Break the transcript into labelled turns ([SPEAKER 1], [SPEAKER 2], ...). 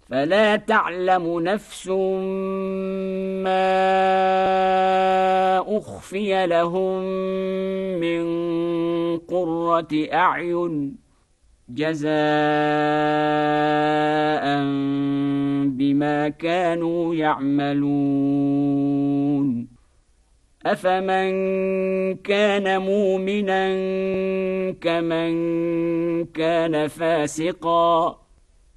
[SPEAKER 1] فلا تعلم نفس ما أخفي لهم من قرة أعين جزاء بما كانوا يعملون أفمن كان مؤمنا كمن كان فاسقا